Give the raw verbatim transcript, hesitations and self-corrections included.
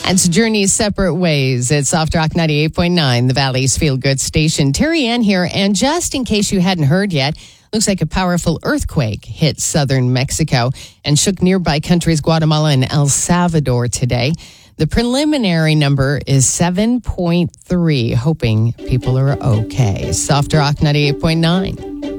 And to journey separate ways, it's Soft Rock ninety-eight point nine, the Valley's Feel Good station. Terry Ann here, and just in case you hadn't heard yet, looks like a powerful earthquake hit southern Mexico and shook nearby countries Guatemala and El Salvador today. The preliminary number is seven point three, hoping people are okay. Soft Rock ninety-eight point nine.